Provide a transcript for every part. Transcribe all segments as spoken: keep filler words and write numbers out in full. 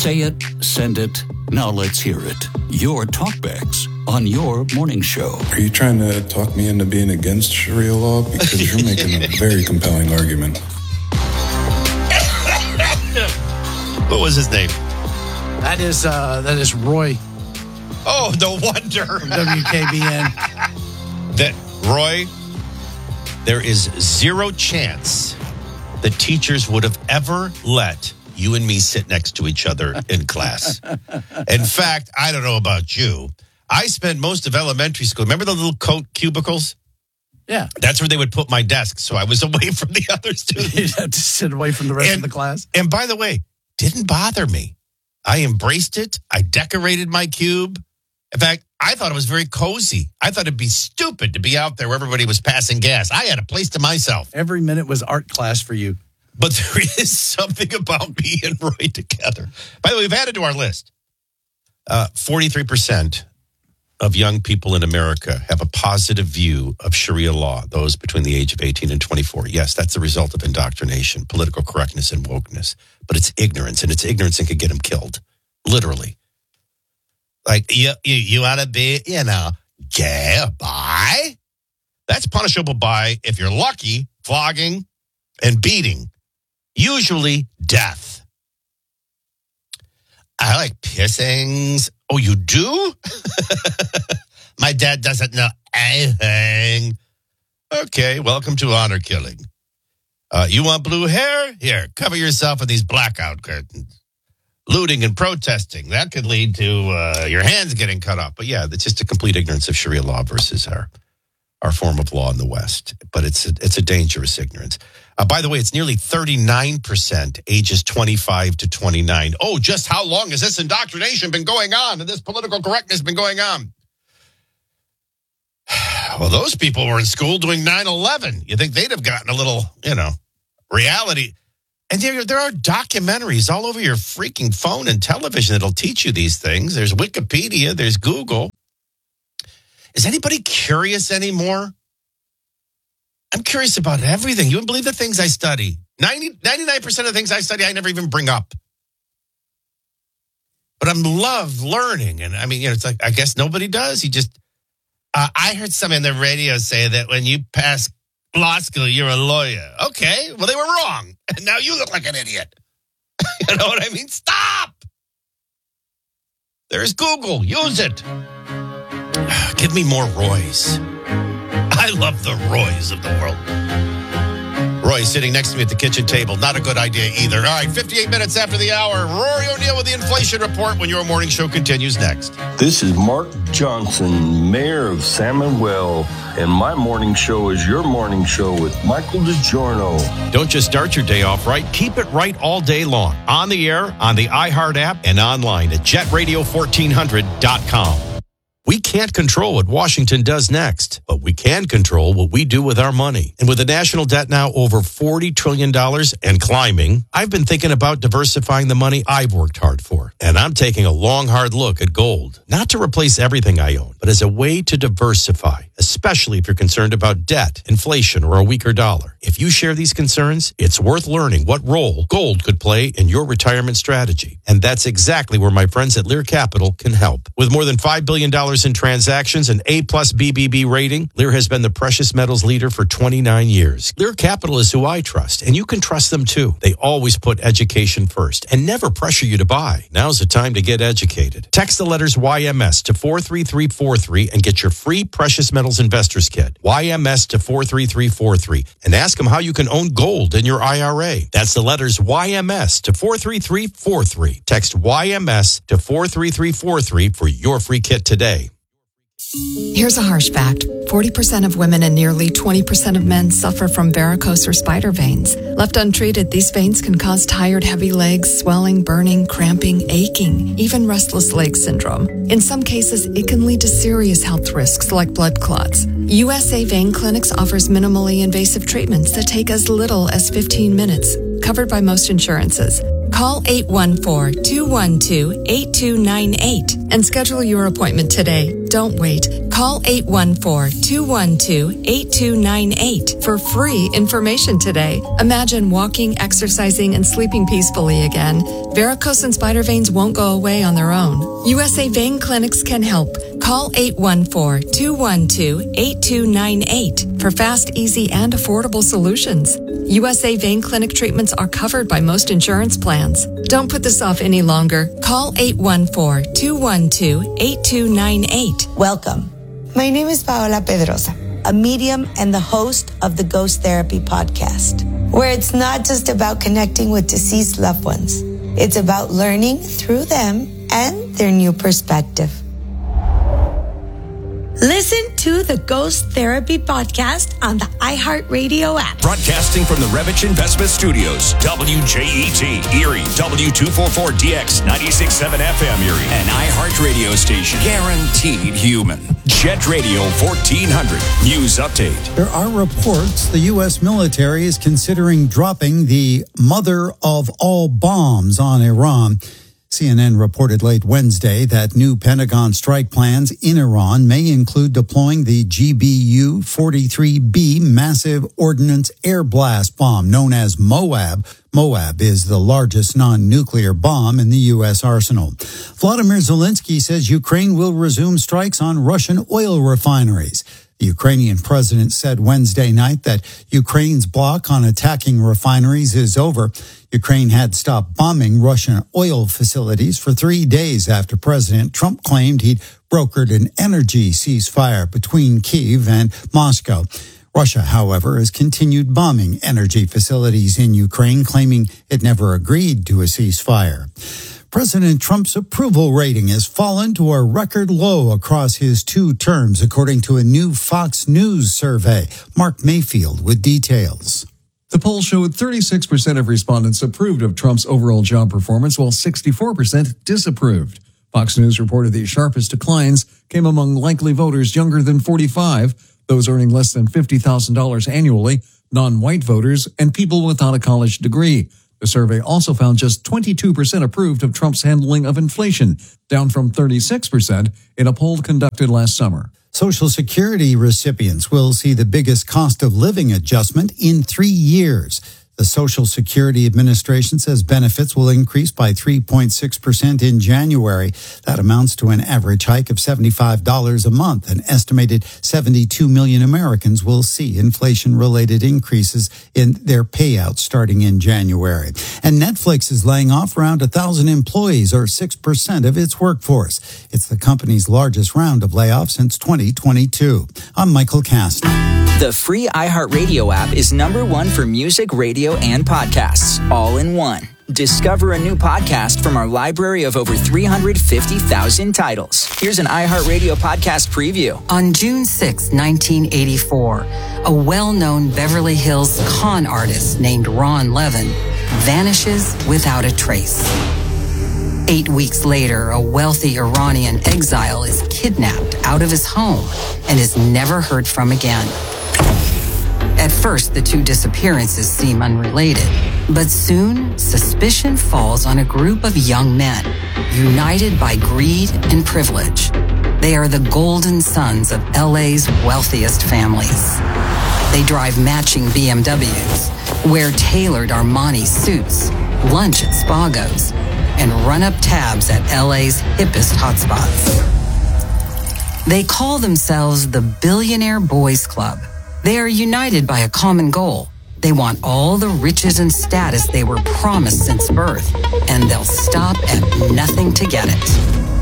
Say it, send it, now let's hear it. Your talkbacks on your morning show. Are you trying to talk me into being against Sharia law? Because you're making a very compelling argument. What was his name? That is uh, that is Roy. Oh, no wonder. From W K B N. That Roy, there is zero chance that teachers would have ever let you and me sit next to each other in class. In fact, I don't know about you. I spent most of elementary school. Remember the little coat cubicles? Yeah. That's where they would put my desk, so I was away from the other students. You'd have to sit away from the rest and, of the class. And by the way, didn't bother me. I embraced it. I decorated my cube. In fact, I thought it was very cozy. I thought it'd be stupid to be out there where everybody was passing gas. I had a place to myself. Every minute was art class for you. But there is something about me and Roy together. By the way, we've added to our list. Uh, forty-three percent of young people in America have a positive view of Sharia law, those between the age of eighteen and twenty-four. Yes, that's the result of indoctrination, political correctness, and wokeness. But it's ignorance, and it's ignorance that could get them killed, literally. Like, you, you, you want to be, you know, gay, bi? That's punishable by, if you're lucky, flogging and beating. Usually death. I like piercings. Oh, you do? My dad doesn't know anything. Okay, welcome to honor killing. Uh, you want blue hair? Here, cover yourself in these blackout curtains. Looting and protesting. That could lead to uh, your hands getting cut off. But yeah, it's just a complete ignorance of Sharia law versus our, our form of law in the West. But it's a, it's a dangerous ignorance. Uh, by the way, it's nearly thirty-nine percent ages twenty-five to twenty-nine. Oh, just how long has this indoctrination been going on and this political correctness been going on? Well, those people were in school doing nine eleven. You think they'd have gotten a little, you know, reality. And there, there are documentaries all over your freaking phone and television that'll teach you these things. There's Wikipedia. There's Google. Is anybody curious anymore? I'm curious about everything. You wouldn't believe the things I study. ninety, ninety-nine percent of the things I study, I never even bring up. But I'm love learning. And I mean, you know, it's like, I guess nobody does. You just, uh, I heard somebody on the radio say that when you pass law school, you're a lawyer. Okay, well, they were wrong. And now you look like an idiot. You know what I mean? Stop. There's Google. Use it. Give me more Roys. I love the Roys of the world. Roy sitting next to me at the kitchen table. Not a good idea either. All right, fifty-eight minutes after the hour. Rory O'Neill with the inflation report when your morning show continues next. This is Mark Johnson, mayor of San Manuel, and my morning show is your morning show with Michael DiGiorno. Don't just start your day off right. Keep it right all day long. On the air, on the iHeart app, and online at jet radio fourteen hundred dot com. We can't control what Washington does next, but we can control what we do with our money. And with the national debt now over forty trillion dollars and climbing, I've been thinking about diversifying the money I've worked hard for. And I'm taking a long, hard look at gold, not to replace everything I own, but as a way to diversify, especially if you're concerned about debt, inflation, or a weaker dollar. If you share these concerns, it's worth learning what role gold could play in your retirement strategy. And that's exactly where my friends at Lear Capital can help. With more than five billion dollars in transactions and A-plus B B B rating, Lear has been the precious metals leader for twenty-nine years. Lear Capital is who I trust, and you can trust them too. They always put education first and never pressure you to buy. Now's the time to get educated. Text the letters Y M S to four three three four three and get your free Precious Metals Investors Kit. Y M S to four three three four three and ask them how you can own gold in your I R A. That's the letters Y M S to four three three four three. Text Y M S to four three three four three for your free kit today. Here's a harsh fact. forty percent of women and nearly twenty percent of men suffer from varicose or spider veins. Left untreated, these veins can cause tired, heavy legs, swelling, burning, cramping, aching, even restless leg syndrome. In some cases, it can lead to serious health risks like blood clots. U S A Vein Clinics offers minimally invasive treatments that take as little as fifteen minutes, covered by most insurances. Call eight one four, two one two, eight two nine eight and schedule your appointment today. Don't wait. Call Call eight one four, two one two, eight two nine eight for free information today. Imagine walking, exercising, and sleeping peacefully again. Varicose and spider veins won't go away on their own. U S A Vein Clinics can help. Call eight one four, two one two, eight two nine eight for fast, easy, and affordable solutions. U S A Vein Clinic treatments are covered by most insurance plans. Don't put this off any longer. Call eight one four, two one two, eight two nine eight. Welcome. My name is Paola Pedrosa, a medium and the host of the Ghost Therapy podcast, where it's not just about connecting with deceased loved ones. It's about learning through them and their new perspective. Listen to the Ghost Therapy podcast on the iHeartRadio app. Broadcasting from the Revich Investment Studios, W J E T, Erie, W two forty-four D X, ninety-six point seven F M Erie, an iHeart Radio station, guaranteed human. Jet Radio fourteen hundred, news update. There are reports the U S military is considering dropping the mother of all bombs on Iran. C N N reported late Wednesday that new Pentagon strike plans in Iran may include deploying the G B U forty-three B massive ordnance air blast bomb known as MOAB. MOAB is the largest non-nuclear bomb in the U S arsenal. Vladimir Zelensky says Ukraine will resume strikes on Russian oil refineries. The Ukrainian president said Wednesday night that Ukraine's block on attacking refineries is over. Ukraine had stopped bombing Russian oil facilities for three days after President Trump claimed he'd brokered an energy ceasefire between Kyiv and Moscow. Russia, however, has continued bombing energy facilities in Ukraine, claiming it never agreed to a ceasefire. President Trump's approval rating has fallen to a record low across his two terms, according to a new Fox News survey. Mark Mayfield with details. The poll showed thirty-six percent of respondents approved of Trump's overall job performance, while sixty-four percent disapproved. Fox News reported the sharpest declines came among likely voters younger than forty-five, those earning less than fifty thousand dollars annually, non-white voters, and people without a college degree. The survey also found just twenty-two percent approved of Trump's handling of inflation, down from thirty-six percent in a poll conducted last summer. Social Security recipients will see the biggest cost of living adjustment in three years. The Social Security Administration says benefits will increase by three point six percent in January. That amounts to an average hike of seventy-five dollars a month. An estimated seventy-two million Americans will see inflation-related increases in their payouts starting in January. And Netflix is laying off around one thousand employees, or six percent of its workforce. It's the company's largest round of layoffs since twenty twenty-two. I'm Michael Kastner. The free iHeartRadio app is number one for music, radio, and podcasts, all in one. Discover a new podcast from our library of over three hundred fifty thousand titles. Here's an iHeartRadio podcast preview. On June sixth, nineteen eighty-four, a well-known Beverly Hills con artist named Ron Levin vanishes without a trace. Eight weeks later, a wealthy Iranian exile is kidnapped out of his home and is never heard from again. At first, the two disappearances seem unrelated, but soon suspicion falls on a group of young men, united by greed and privilege. They are the golden sons of L A's wealthiest families. They drive matching B M Ws, wear tailored Armani suits, lunch at Spago's, and run up tabs at L A's hippest hotspots. They call themselves the Billionaire Boys Club. They are united by a common goal. They want all the riches and status they were promised since birth, and they'll stop at nothing to get it.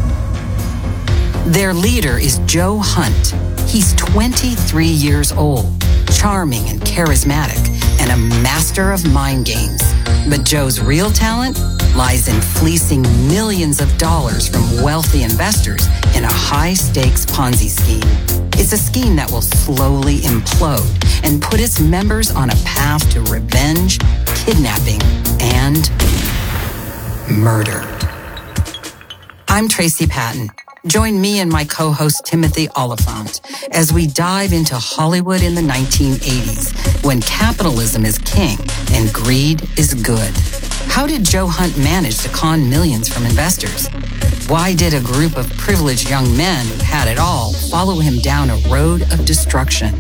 Their leader is Joe Hunt. He's twenty-three years old, charming and charismatic, and a master of mind games. But Joe's real talent lies in fleecing millions of dollars from wealthy investors in a high-stakes Ponzi scheme. It's a scheme that will slowly implode and put its members on a path to revenge, kidnapping, and murder. I'm Tracy Patton. Join me and my co-host Timothy Oliphant as we dive into Hollywood in the nineteen eighties, when capitalism is king and greed is good. How did Joe Hunt manage to con millions from investors? why did a group of privileged young men who had it all follow him down a road of destruction?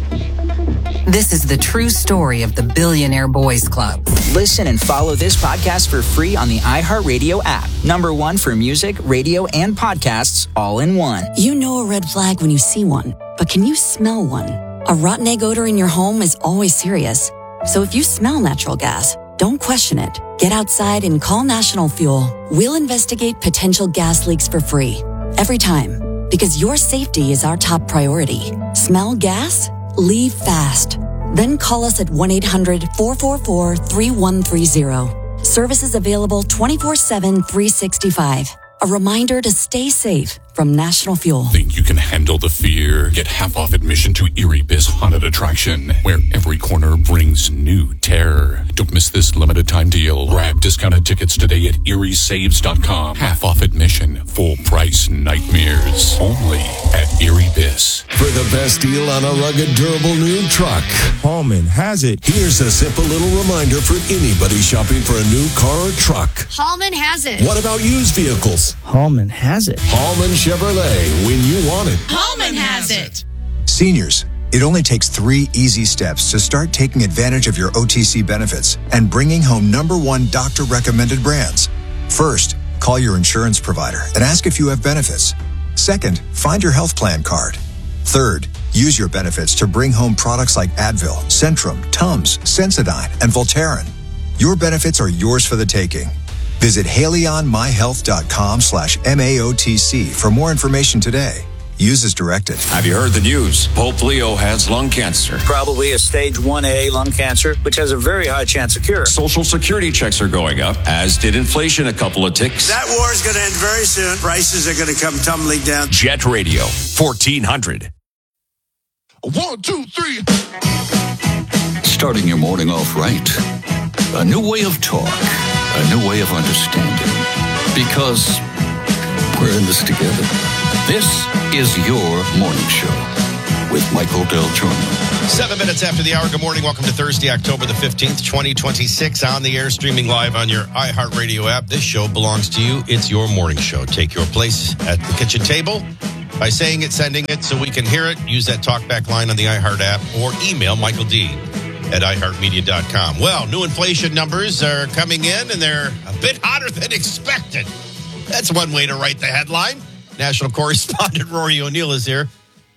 This is the true story of the Billionaire Boys Club. Listen and follow this podcast for free on the iHeartRadio app. Number one for music, radio, and podcasts all in one. You know a red flag when you see one, but can you smell one? A rotten egg odor in your home is always serious. So if you smell natural gas, don't question it. Get outside and call National Fuel. We'll investigate potential gas leaks for free. Every time. Because your safety is our top priority. Smell gas? Leave fast. Then call us at one eight hundred four four four three one three zero. Services available twenty-four seven, three sixty-five. A reminder to stay safe from National Fuel. Think you can handle the fear? Get half off admission to Erie Biz Haunted Attraction, where every corner brings new terror. Don't miss this limited time deal. Grab discounted tickets today at erie saves dot com. Half off admission, full price nightmares. Only at Erie Biz. For the best deal on a rugged, durable new truck, Hallman has it. Here's a simple little reminder for anybody shopping for a new car or truck. Hallman has it. What about used vehicles? Hallman has it. Hallman Chevrolet, when you want it. Hallman has it. Seniors, it only takes three easy steps to start taking advantage of your O T C benefits and bringing home number one doctor-recommended brands. First, call your insurance provider and ask if you have benefits. Second, find your health plan card. Third, use your benefits to bring home products like Advil, Centrum, Tums, Sensodyne, and Voltaren. Your benefits are yours for the taking. Visit haleyonmyhealth.com slash MAOTC for more information today. Use as directed. Have you heard the news? Pope Leo has lung cancer. Probably a stage one A lung cancer, which has a very high chance of cure. Social security checks are going up, as did inflation a couple of ticks. That war is going to end very soon. Prices are going to come tumbling down. Jet Radio, fourteen hundred. One, two, three. Starting your morning off right. A new way of talk. A new way of understanding. Because we're in this together. This is your morning show with Michael Del Giorno. Seven minutes after the hour. Good morning. Welcome to Thursday, October the fifteenth, twenty twenty-six. On the air, streaming live on your iHeartRadio app. This show belongs to you. It's your morning show. Take your place at the kitchen table by saying it, sending it so we can hear it. Use that talkback line on the iHeart app or email Michael D at i heart media dot com. Well, new inflation numbers are coming in, and they're a bit hotter than expected. That's one way to write the headline. National correspondent Rory O'Neill is here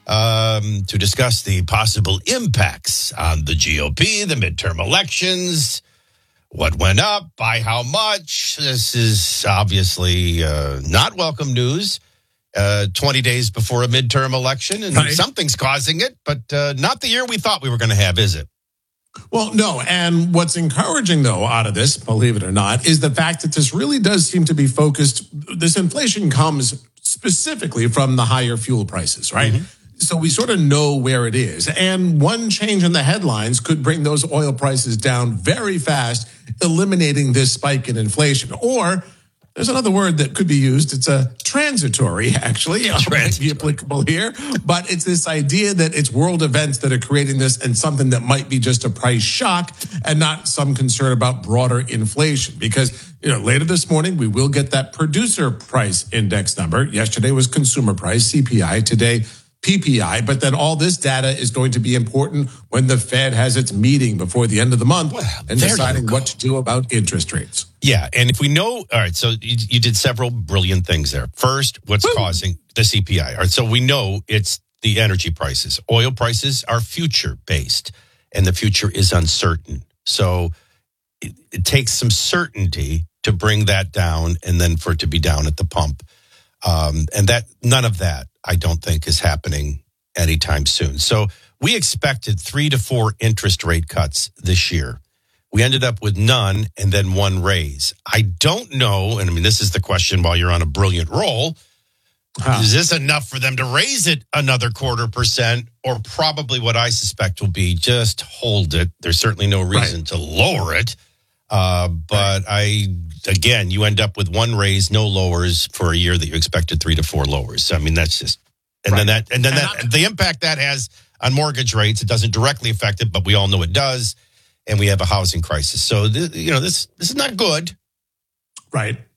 um, to discuss the possible impacts on the G O P, the midterm elections, what went up, by how much. This is obviously uh, not welcome news. Uh, twenty days before a midterm election, and right. Something's causing it, but uh, not the year we thought we were going to have, is it? Well, no. And what's encouraging, though, out of this, believe it or not, is the fact that this really does seem to be focused. This inflation comes specifically from the higher fuel prices, right? Mm-hmm. So we sort of know where it is. And one change in the headlines could bring those oil prices down very fast, eliminating this spike in inflation. Or there's another word that could be used. It's a transitory, actually. It might be applicable here. But it's this idea that it's world events that are creating this and something that might be just a price shock and not some concern about broader inflation. Because, you know, later this morning, we will get that producer price index number. Yesterday was consumer price, C P I. Today, P P I, but then all this data is going to be important when the Fed has its meeting before the end of the month well, and deciding what to do about interest rates. Yeah, and if we know, all right, so you, you did several brilliant things there. First, what's Woo. causing the C P I? All right, so we know it's the energy prices. Oil prices are future-based, and the future is uncertain. So it, it takes some certainty to bring that down and then for it to be down at the pump. Um, and that none of that, I don't think, is happening anytime soon. So we expected three to four interest rate cuts this year. We ended up with none and then one raise. I don't know, and I mean, this is the question while you're on a brilliant roll. Huh. Is this enough for them to raise it another quarter percent? Or probably what I suspect will be just hold it. There's certainly no reason right. to lower it. Uh, but I, again, you end up with one raise, no lowers for a year that you expected three to four lowers. So, I mean, that's just, and right. then that, and then and that, the impact that has on mortgage rates, it doesn't directly affect it, but we all know it does. And we have a housing crisis. So, th- you know, this, this is not good. Right.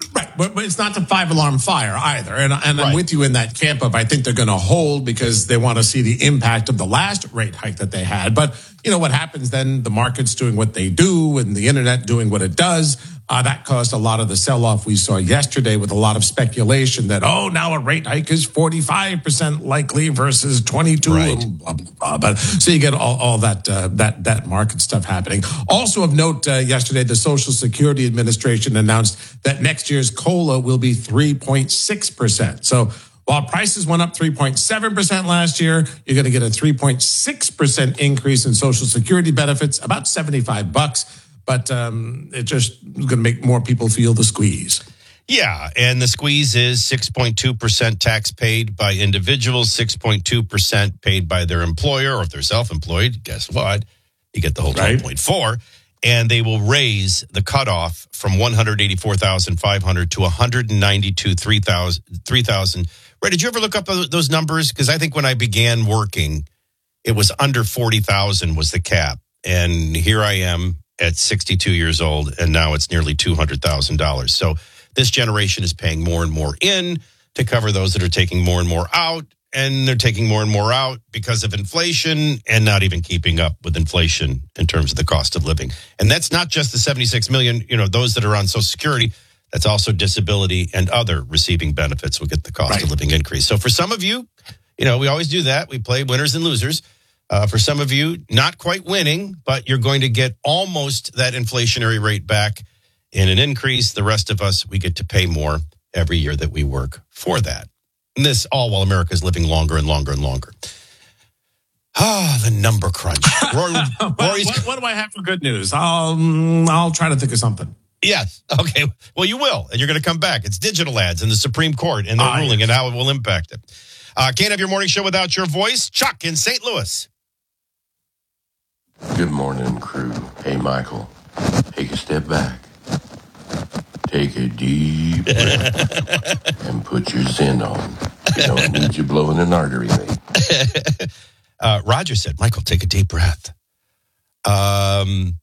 Right, but, but it's not the five-alarm fire either. And, and I'm with you in that camp of I think they're going to hold because they want to see the impact of the last rate hike that they had. But, you know, what happens then, the market's doing what they do and the internet doing what it does. Uh, that caused a lot of the sell-off we saw yesterday with a lot of speculation that, oh, now a rate hike is forty-five percent likely versus twenty-two. Right. And blah, blah, blah. But, so you get all, all that, uh, that, that market stuff happening. Also of note, uh, yesterday, the Social Security Administration announced that next year's COLA will be three point six percent. So while prices went up three point seven percent last year, you're going to get a three point six percent increase in Social Security benefits, about seventy-five bucks. But um, it just is going to make more people feel the squeeze. Yeah, and the squeeze is six point two percent tax paid by individuals, six point two percent paid by their employer, or if they're self-employed, guess what? You get the whole twelve point four. Right. And they will raise the cutoff from one hundred eighty-four thousand five hundred to one hundred ninety-two thousand three thousand. Ray, did you ever look up those numbers? Because I think when I began working, it was under forty thousand was the cap. And here I am at sixty-two years old, and now it's nearly two hundred thousand dollars. So this generation is paying more and more in to cover those that are taking more and more out, and they're taking more and more out because of inflation and not even keeping up with inflation in terms of the cost of living. And that's not just the seventy-six million, you know, those that are on Social Security. That's also disability and other receiving benefits will get the cost right. of living increase. So for some of you, you know, we always do that. We play winners and losers. Uh, for some of you, not quite winning, but you're going to get almost that inflationary rate back in an increase. The rest of us, we get to pay more every year that we work for that. And this all while America is living longer and longer and longer. Ah, the number crunch. Rory, what, what, what do I have for good news? I'll, I'll try to think of something. Yes. Okay. Well, you will, and you're going to come back. It's digital ads in the Supreme Court and their uh, ruling yes. and how it will impact it. Uh, can't have your morning show without your voice. Chuck in Saint Louis. Good morning, crew. Hey, Michael, take a step back. Take a deep breath and put your Zen on. You don't need you blowing an artery, mate. uh, Roger said, Michael, take a deep breath. Um,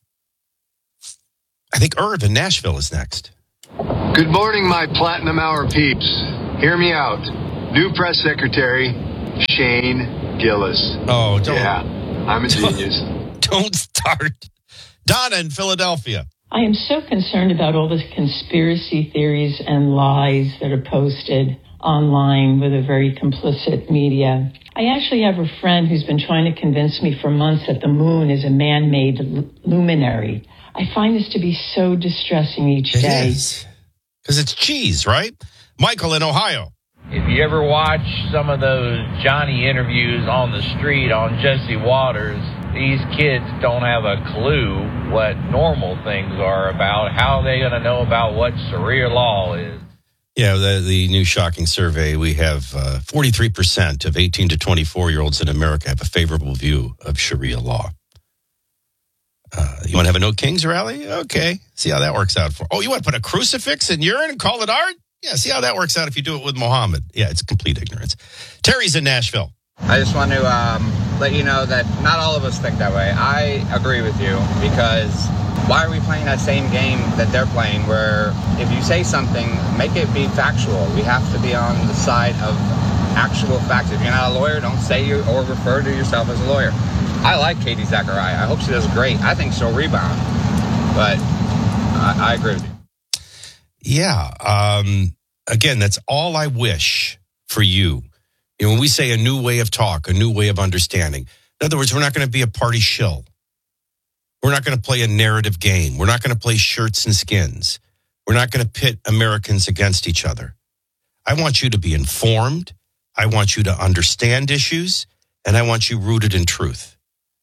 I think Irv in Nashville is next. Good morning, my Platinum Hour peeps. Hear me out. New press secretary, Shane Gillis. Oh, don't. Yeah, I'm a genius. Don't start. Donna in Philadelphia. I am so concerned about all the conspiracy theories and lies that are posted online with a very complicit media. I actually have a friend who's been trying to convince me for months that the moon is a man-made l- luminary. I find this to be so distressing each it day. Because it's cheese, right? Michael in Ohio. If you ever watch some of those Johnny interviews on the street on Jesse Waters, these kids don't have a clue what normal things are about. How are they going to know about what Sharia law is? Yeah, the, the new shocking survey, we have uh, forty-three percent of eighteen to twenty-four-year-olds in America have a favorable view of Sharia law. Uh, you want to have a No Kings rally? Okay. See how that works out for. Oh, you want to put a crucifix in urine and call it art? Yeah, see how that works out if you do it with Muhammad. Yeah, it's complete ignorance. Terry's in Nashville. I just want to um, let you know that not all of us think that way. I agree with you because why are we playing that same game that they're playing where if you say something, make it be factual. We have to be on the side of actual facts. If you're not a lawyer, don't say you or refer to yourself as a lawyer. I like Katie Zachariah. I hope she does great. I think she'll rebound. But I, I agree with you. Yeah. Um, again, that's all I wish for you. You know, when we say a new way of talk, a new way of understanding, in other words, we're not going to be a party shill. We're not going to play a narrative game. We're not going to play shirts and skins. We're not going to pit Americans against each other. I want you to be informed. I want you to understand issues, and I want you rooted in truth.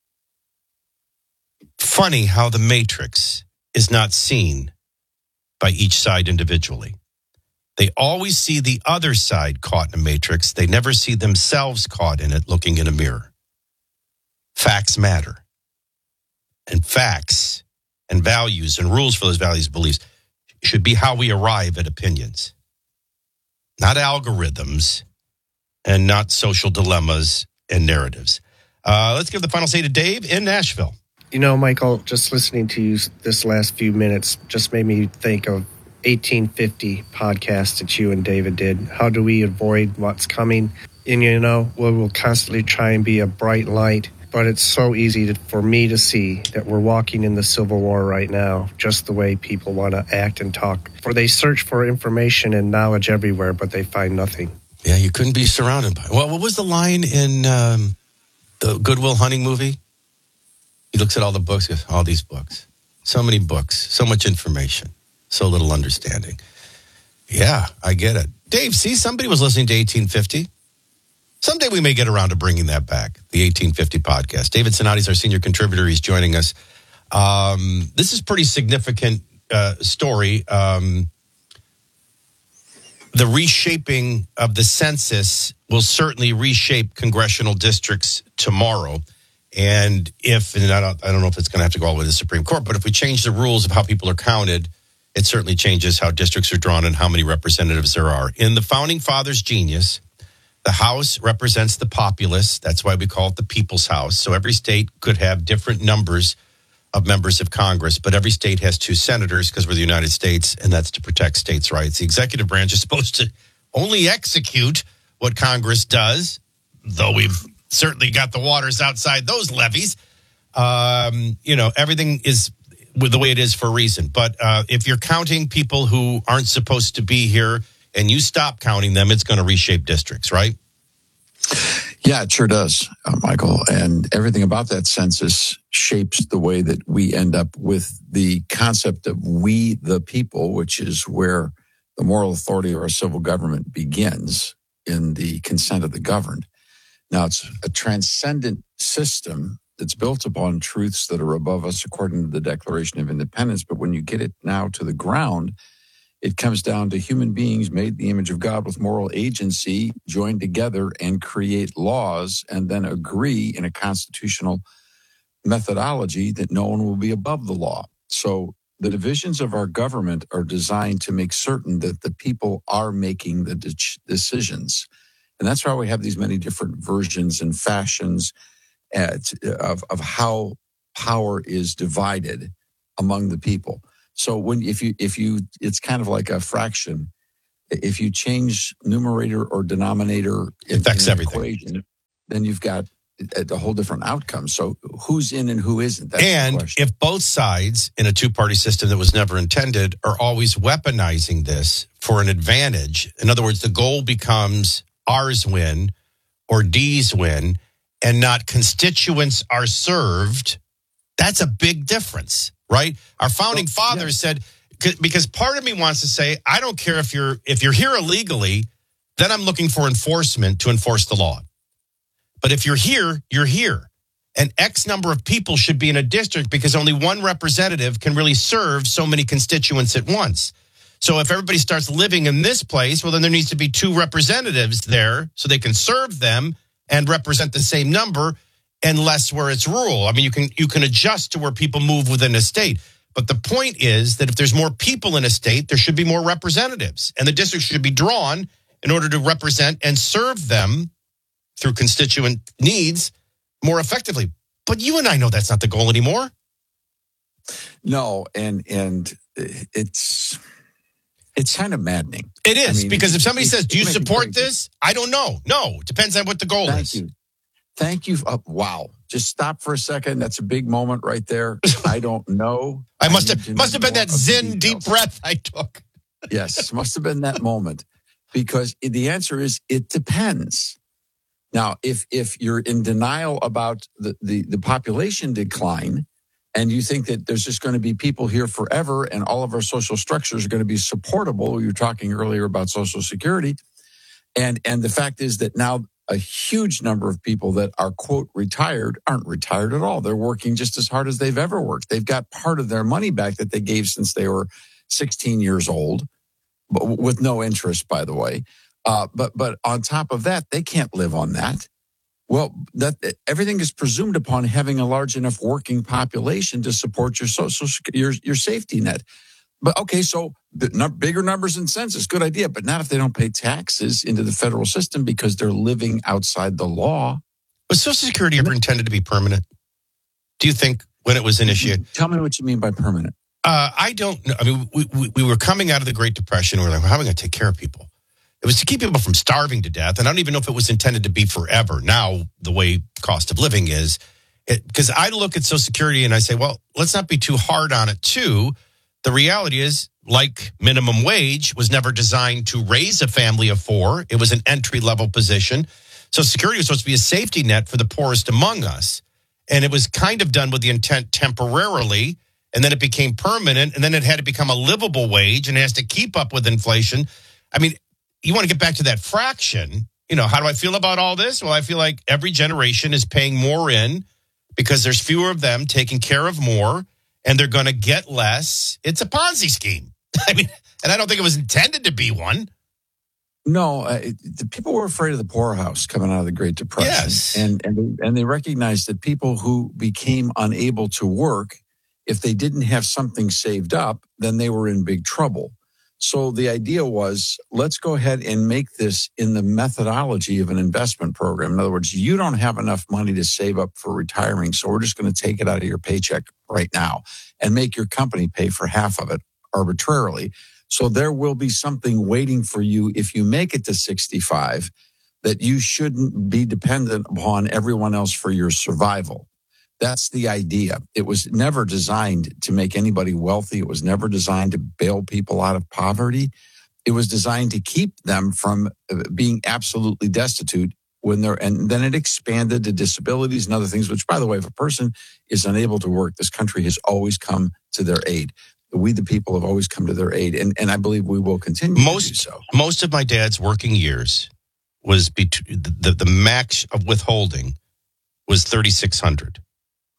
Funny how the Matrix is not seen by each side individually. They always see the other side caught in a matrix. They never see themselves caught in it looking in a mirror. Facts matter. And facts and values and rules for those values and beliefs should be how we arrive at opinions. Not algorithms and not social dilemmas and narratives. Uh, let's give the final say to Dave in Nashville. You know, Michael, just listening to you this last few minutes just made me think of eighteen fifty podcast that you and David did. How do we avoid what's coming? And, you know, we'll, we'll constantly try and be a bright light. But it's so easy to, for me to see that we're walking in the Civil War right now, just the way people want to act and talk. For they search for information and knowledge everywhere, but they find nothing. Yeah, you couldn't be surrounded by. Well, what was the line in um, the Good Will Hunting movie? He looks at all the books, goes, all these books. So many books, so much information, so little understanding. Yeah, I get it. Dave, see, somebody was listening to eighteen fifty. Someday we may get around to bringing that back, the eighteen fifty podcast. David Sonati is our senior contributor. He's joining us. Um, this is pretty significant uh, story. Um, the reshaping of the census will certainly reshape congressional districts tomorrow. And if, and I don't, I don't know if it's going to have to go all the way to the Supreme Court, but if we change the rules of how people are counted, it certainly changes how districts are drawn and how many representatives there are. In the Founding Fathers' genius, the House represents the populace. That's why we call it the People's House. So every state could have different numbers of members of Congress, but every state has two senators because we're the United States, and that's to protect states' rights. The executive branch is supposed to only execute what Congress does, though we've certainly got the waters outside those levees. Um, you know, everything is with the way it is for a reason. But uh, if you're counting people who aren't supposed to be here, and you stop counting them, it's going to reshape districts, right? Yeah, it sure does, uh, Michael. And everything about that census shapes the way that we end up with the concept of we the people, which is where the moral authority of our civil government begins in the consent of the governed. Now, it's a transcendent system that's built upon truths that are above us according to the Declaration of Independence. But when you get it now to the ground, it comes down to human beings made in the image of God with moral agency, joined together and create laws and then agree in a constitutional methodology that no one will be above the law. So the divisions of our government are designed to make certain that the people are making the de- decisions. And that's why we have these many different versions and fashions at, of, of how power is divided among the people. So when if you if you it's kind of like a fraction. If you change numerator or denominator in, affects in an everything, equation, then you've got a, a whole different outcome. So who's in and who isn't? That's and if both sides in a two-party system that was never intended are always weaponizing this for an advantage, in other words, the goal becomes ours win or D's win, and not constituents are served. That's a big difference. Right? Our founding well, fathers yeah. said, because part of me wants to say, I don't care if you're if you're here illegally, then I'm looking for enforcement to enforce the law. But if you're here, you're here. And X number of people should be in a district because only one representative can really serve so many constituents at once. So if everybody starts living in this place, well, then there needs to be two representatives there so they can serve them and represent the same number. And less where it's rural. I mean, you can you can adjust to where people move within a state. But the point is that if there's more people in a state, there should be more representatives. And the districts should be drawn in order to represent and serve them through constituent needs more effectively. But you and I know that's not the goal anymore. No, and and it's it's kind of maddening. It is, I mean, because if somebody it, says, do you support this? I don't know. No, it depends on what the goal Thank is. You. Thank you. Uh, wow. Just stop for a second. That's a big moment right there. I don't know. I must I have must have been that Zen deep breath I took. Yes, must have been that moment. Because the answer is it depends. Now, if if you're in denial about the, the, the population decline and you think that there's just going to be people here forever and all of our social structures are going to be supportable, you were talking earlier about Social Security, and and the fact is that now a huge number of people that are, quote, retired aren't retired at all. They're working just as hard as they've ever worked. They've got part of their money back that they gave since they were sixteen years old, but with no interest, by the way. Uh, but but on top of that, they can't live on that. Well, that everything is presumed upon having a large enough working population to support your social your your safety net. But okay, so the bigger numbers in census, good idea, but not if they don't pay taxes into the federal system because they're living outside the law. Was Social Security ever intended to be permanent? Do you think when it was initiated? Tell me what you mean by permanent. Uh, I don't know. I mean, we, we, we were coming out of the Great Depression. We were like, well, how are we going to take care of people? It was to keep people from starving to death. And I don't even know if it was intended to be forever. Now, the way cost of living is, because I look at Social Security and I say, well, let's not be too hard on it, too. The reality is, like minimum wage was never designed to raise a family of four. It was an entry-level position. Social Security was supposed to be a safety net for the poorest among us. And it was kind of done with the intent temporarily, and then it became permanent, and then it had to become a livable wage, and it has to keep up with inflation. I mean, you want to get back to that fraction. You know, how do I feel about all this? Well, I feel like every generation is paying more in because there's fewer of them taking care of more, and they're going to get less. It's a Ponzi scheme. I mean, and I don't think it was intended to be one. No, uh, it, the people were afraid of the poorhouse coming out of the Great Depression. Yes. And, and, they, and they recognized that people who became unable to work, if they didn't have something saved up, then they were in big trouble. So the idea was, let's go ahead and make this in the methodology of an investment program. In other words, you don't have enough money to save up for retiring, so we're just going to take it out of your paycheck right now and make your company pay for half of it arbitrarily. So there will be something waiting for you if you make it to sixty-five, that you shouldn't be dependent upon everyone else for your survival. That's the idea. It was never designed to make anybody wealthy. It was never designed to bail people out of poverty. It was designed to keep them from being absolutely destitute when they're, and then it expanded to disabilities and other things, which, by the way, if a person is unable to work, this country has always come to their aid. We, the people, have always come to their aid, and, and I believe we will continue most, to do so. Most of my dad's working years was bet- the, the max of withholding was thirty-six hundred dollars.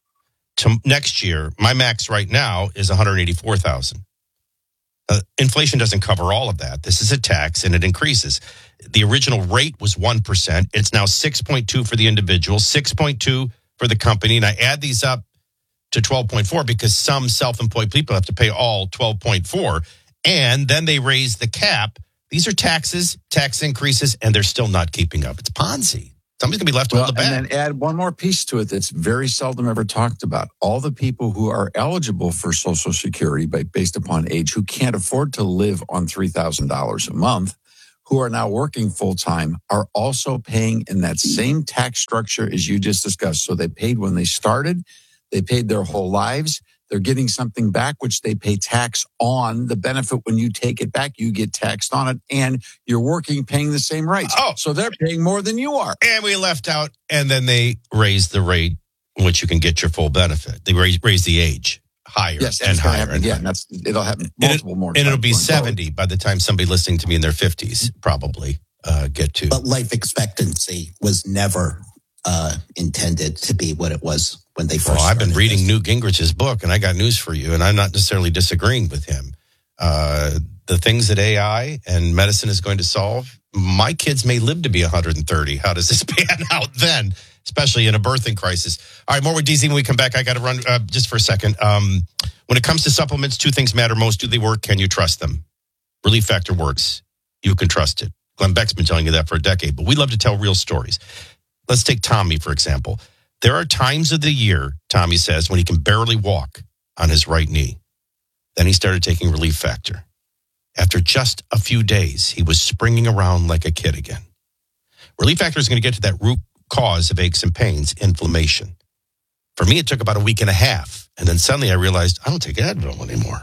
To next year, my max right now is one hundred eighty-four thousand dollars. Uh, inflation doesn't cover all of that. This is a tax, and it increases. The original rate was one percent. It's now six point two for the individual, six point two for the company, and I add these up to twelve point four because some self-employed people have to pay all twelve point four, and then they raise the cap. These are taxes, tax increases, and they're still not keeping up. It's Ponzi. Somebody's going to be left well, on the bag. And then add one more piece to it that's very seldom ever talked about. All the people who are eligible for Social Security based upon age, who can't afford to live on three thousand dollars a month, who are now working full-time, are also paying in that same tax structure as you just discussed. So they paid when they started. They paid their whole lives. They're getting something back, which they pay tax on. The benefit, when you take it back, you get taxed on it, and you're working, paying the same rates. Oh. So they're paying more than you are. And we left out, and then they raised the rate in which you can get your full benefit. They raised, raised the age higher yes, and higher. And again. higher. That's, it'll happen multiple and it, more and times. it'll be seventy by the time somebody listening to me in their fifties probably uh, get to. But life expectancy was never uh, intended to be what it was when they first Well, I've been reading this. Newt Gingrich's book, and I got news for you, and I'm not necessarily disagreeing with him. Uh, the things that A I and medicine is going to solve, my kids may live to be one hundred thirty. How does this pan out then, especially in a birthing crisis? All right, more with D Z when we come back. I got to run uh, just for a second. Um, when it comes to supplements, two things matter most. Do they work? Can you trust them? Relief Factor works. You can trust it. Glenn Beck's been telling you that for a decade, but we love to tell real stories. Let's take Tommy, for example. There are times of the year, Tommy says, when he can barely walk on his right knee. Then he started taking Relief Factor. After just a few days, he was springing around like a kid again. Relief Factor is going to get to that root cause of aches and pains, inflammation. For me, it took about a week and a half. And then suddenly I realized I don't take Advil anymore.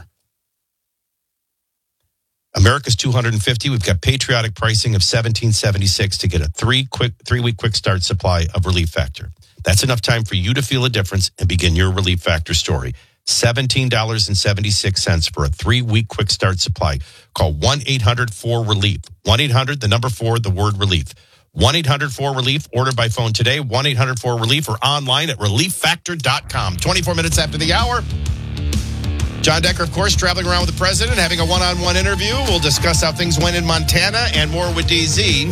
America's two hundred fifty. We've got patriotic pricing of seventeen seventy-six to get a three quick three-week quick start supply of Relief Factor. That's enough time for you to feel a difference and begin your Relief Factor story. seventeen seventy-six for a three-week quick start supply. Call one eight hundred four relief. one eight hundred, the number four, the word relief. one eight hundred four relief. Order by phone today. one eight hundred four relief or online at relief factor dot com. twenty-four minutes after the hour. John Decker, of course, traveling around with the president, having a one-on-one interview. We'll discuss how things went in Montana and more with D Z.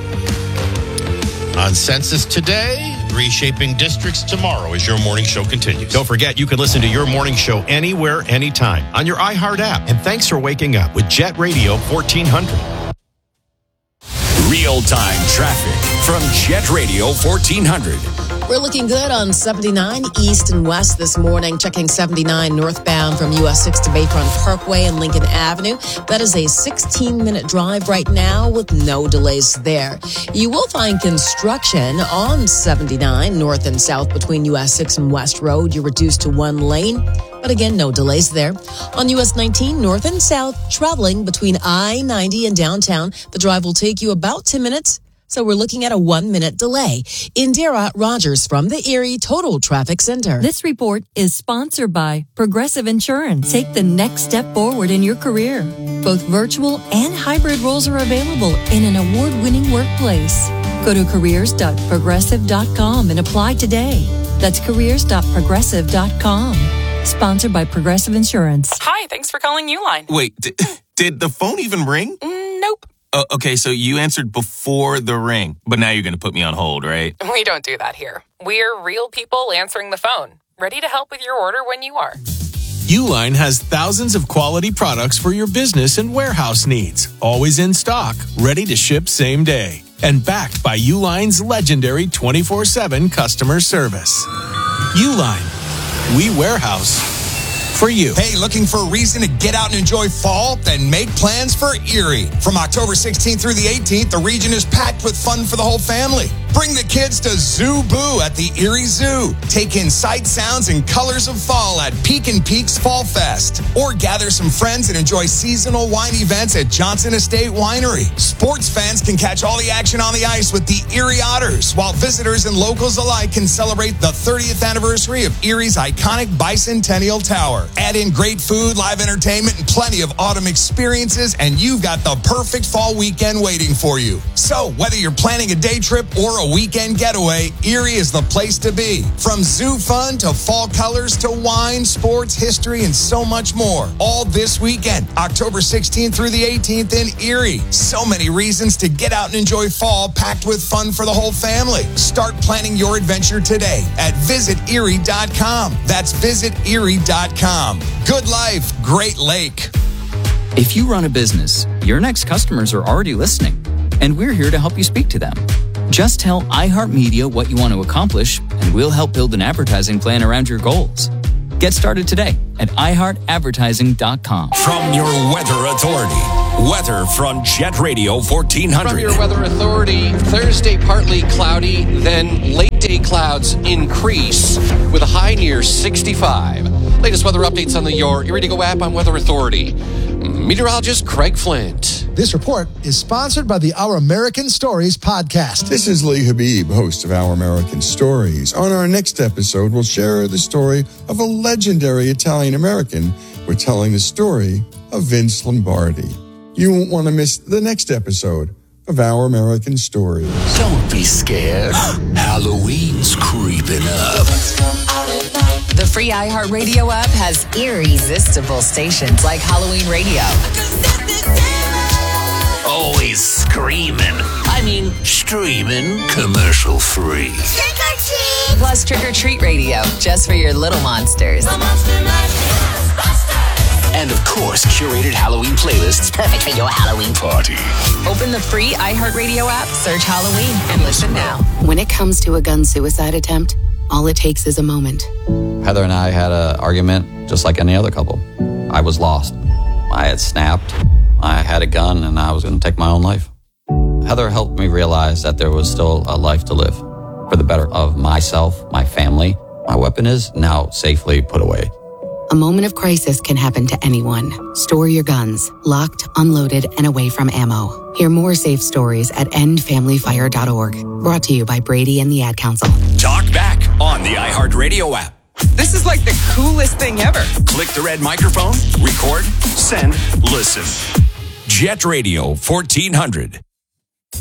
On Census Today, reshaping districts tomorrow as your morning show continues. Don't forget, you can listen to your morning show anywhere, anytime on your iHeart app. And thanks for waking up with Jet Radio fourteen hundred. Real-time traffic from Jet Radio fourteen hundred. We're looking good on seventy-nine east and west this morning. Checking seventy-nine northbound from U S six to Bayfront Parkway and Lincoln Avenue. That is a sixteen-minute drive right now with no delays there. You will find construction on seventy-nine north and south between U S six and West Road. You're reduced to one lane. But again, no delays there. On U S nineteen, north and south, traveling between I ninety and downtown, the drive will take you about ten minutes. So we're looking at a one-minute delay. Indira Rogers from the Erie Total Traffic Center. This report is sponsored by Progressive Insurance. Take the next step forward in your career. Both virtual and hybrid roles are available in an award-winning workplace. Go to careers dot progressive dot com and apply today. That's careers dot progressive dot com. Sponsored by Progressive Insurance. Hi, thanks for calling Uline. Wait, did, did the phone even ring? Mm, nope. Uh, okay, so you answered before the ring, but now you're going to put me on hold, right? We don't do that here. We're real people answering the phone, ready to help with your order when you are. Uline has thousands of quality products for your business and warehouse needs, always in stock, ready to ship same day, and backed by Uline's legendary twenty-four seven customer service. Uline, we warehouse for you. Hey, looking for a reason to get out and enjoy fall? Then make plans for Erie. From October sixteenth through the eighteenth, the region is packed with fun for the whole family. Bring the kids to Zoo Boo at the Erie Zoo. Take in sights, sounds, and colors of fall at Pekin Peaks Fall Fest. Or gather some friends and enjoy seasonal wine events at Johnson Estate Winery. Sports fans can catch all the action on the ice with the Erie Otters, while visitors and locals alike can celebrate the thirtieth anniversary of Erie's iconic Bicentennial Tower. Add in great food, live entertainment, and plenty of autumn experiences, and you've got the perfect fall weekend waiting for you. So, whether you're planning a day trip or a weekend getaway, Erie is the place to be. From zoo fun to fall colors to wine, sports, history, and so much more. All this weekend, October sixteenth through the eighteenth in Erie. So many reasons to get out and enjoy fall, packed with fun for the whole family. Start planning your adventure today at visit erie dot com. That's visit erie dot com. Good life, great lake. If you run a business, your next customers are already listening, and we're here to help you speak to them. Just tell iHeartMedia what you want to accomplish, and we'll help build an advertising plan around your goals. Get started today at i heart advertising dot com. From your weather authority, weather from Jet Radio fourteen hundred. From your weather authority, Thursday partly cloudy, then late day clouds increase with a high near sixty-five. Latest weather updates on the Your Erie to Go app on Weather Authority. Meteorologist Craig Flint. This report is sponsored by the Our American Stories podcast. This is Lee Habib, host of Our American Stories. On our next episode, we'll share the story of a legendary Italian-American. We're telling the story of Vince Lombardi. You won't want to miss the next episode of Our American Stories. Don't be scared. Halloween's creeping up. The free iHeartRadio app has irresistible stations like Halloween Radio. Always screaming. I mean, streaming commercial free. Trick or treat! Plus Trick or Treat Radio, just for your little monsters. And of course, curated Halloween playlists perfect for your Halloween party. Open the free iHeartRadio app, search Halloween, and listen now. When it comes to a gun suicide attempt, all it takes is a moment. Heather and I had an argument just like any other couple. I was lost. I had snapped. I had a gun and I was going to take my own life. Heather helped me realize that there was still a life to live for the better of myself, my family. My weapon is now safely put away. A moment of crisis can happen to anyone. Store your guns, locked, unloaded, and away from ammo. Hear more safe stories at end family fire dot org. Brought to you by Brady and the Ad Council. Talk back on the iHeartRadio app. This is like the coolest thing ever. Click the red microphone, record, send, listen. Jet Radio fourteen hundred.